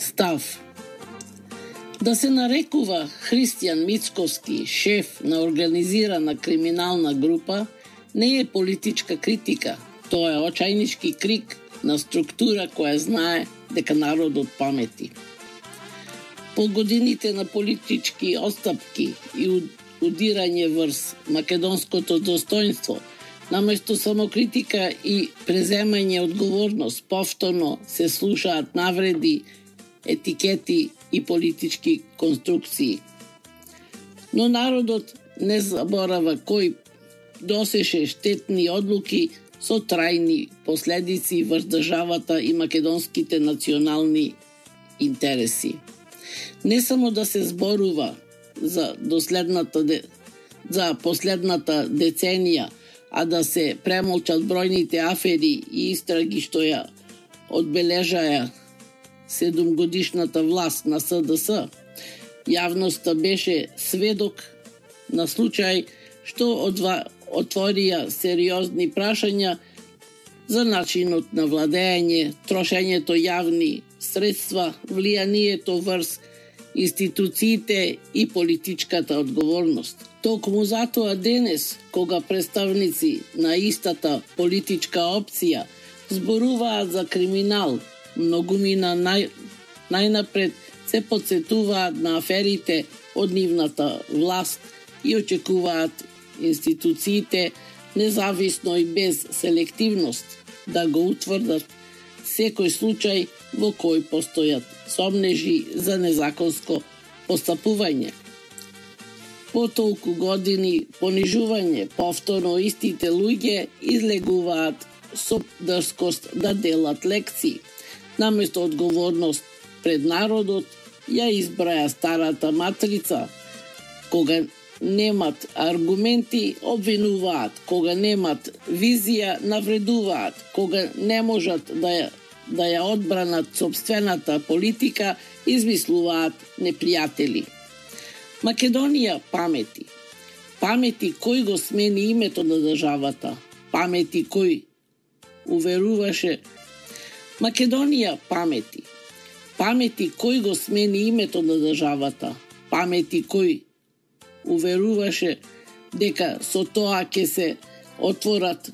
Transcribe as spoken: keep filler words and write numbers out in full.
Став. Да се нарекува Христијан Мицковски шеф на организирана криминална група не е политичка критика, тоа е очајнички крик на структура која знае дека народот памети. По годините на политички отстапки и удирање врз македонското достоинство, наместо самокритика и преземање одговорност, повторно се слушаат навреди, етикети и политички конструкции. Но народот не заборава кој досеше штетни одлуки со трајни последици врз државата и македонските национални интереси. Не само да се зборува за доследната де... за последната деценија, а да се премолчат бројните афери и истраги што ја одбележаја седумгодишната власт на С Д С. Јавноста беше сведок на случај што одва... отворија сериозни прашања за начинот на владење, трошењето јавни средства, влијанието врз институциите и политичката одговорност. Токму затоа денес, кога представници на истата политичка опција зборуваат за криминал, многумина нај, најнапред се подсетуваат на аферите од нивната власт и очекуваат институциите, независно и без селективност, да го утврдат секој случај во кој постојат сомнежи за незаконско постапување. По толку години понижување, повторно истите луѓе излегуваат со дрскост да делат лекции. Наместо одговорност пред народот, ја избраја старата матрица, кога немат аргументи, обвинуваат, кога немат визија, навредуваат, кога не можат да ја, да ја одбранат сопствената политика, измислуваат непријатели. Македонија памети. Памети кој го смени името на државата. Памети кој уверуваше. Македонија памети. Памети кој го смени името на државата. Памети кој уверуваше дека со тоа ќе се отворат